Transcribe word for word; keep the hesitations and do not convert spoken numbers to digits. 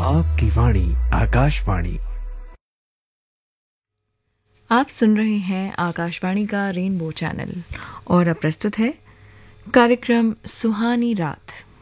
आपकी वाणी आकाशवाणी। आप सुन रहे हैं आकाशवाणी का रेनबो चैनल और अब प्रस्तुत है कार्यक्रम सुहानी रात।